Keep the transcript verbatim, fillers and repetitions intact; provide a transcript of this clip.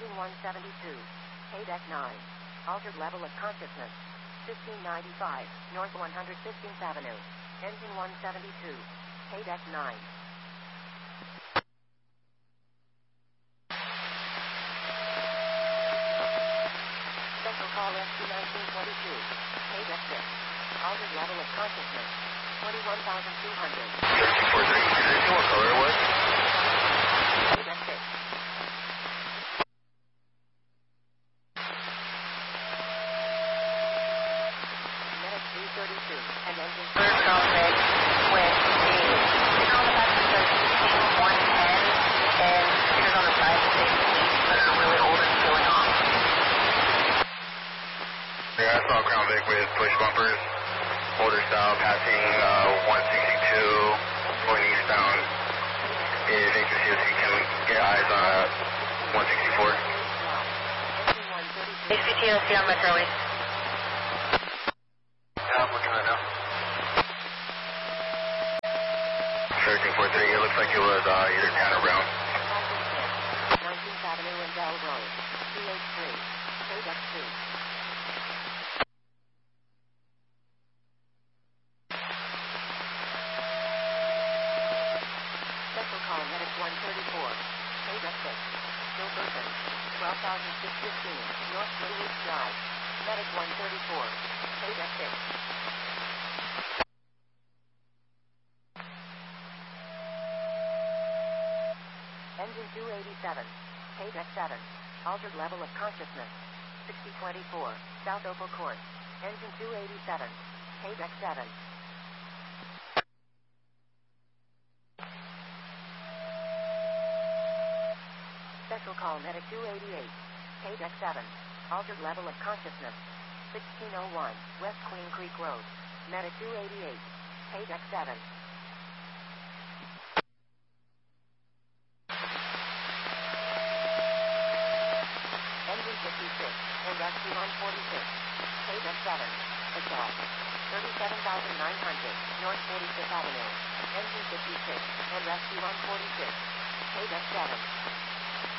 Engine one seventy-two. K-Deck nine. Altered level of consciousness. fifteen ninety-five, North one hundred fifteenth Avenue. Engine one seventy-two. K-Deck nine. Special call S T nineteen twenty-two. K-Deck six. Altered level of consciousness. twenty-one thousand two hundred. four three three, what color it was? K-Deck six. three thirty-two, and engine First contact with the signal on the back of the sixteen one ten and stickers on the side that say police that are really old and going off. Yeah, I saw Crown Vic with push bumpers, older style, passing uh, one sixty-two, going eastbound. If H C S C can get eyes on uh, one sixty-four. H C T O C on Metro East. Yeah, I'm looking right now. Searching for three, it looks like it was uh, either Tanner Brown. nineteenth Avenue and Bell Road. C H three. K-Deck two. Special call medic one thirty-four. K-Deck six. Still person. twelve thousand six hundred fifteen. North Woodward Drive. Medic one thirty-four. K-Deck six. Engine two eighty-seven. K-Deck seven. Altered level of consciousness. sixty twenty-four. South Opal Court. Engine two eighty-seven. K-Deck seven. Special call medic two eighty-eight. K-Deck seven. Altered level of consciousness. sixteen oh one. West Queen Creek Road. Medic two eighty-eight. K-Deck seven. Engine fifty-six. And Rescue one forty-six. K-Deck seven. Assault. thirty-seven thousand nine hundred. North forty-fifth Avenue. Engine fifty-six. And Rescue one forty-six. K-Deck seven.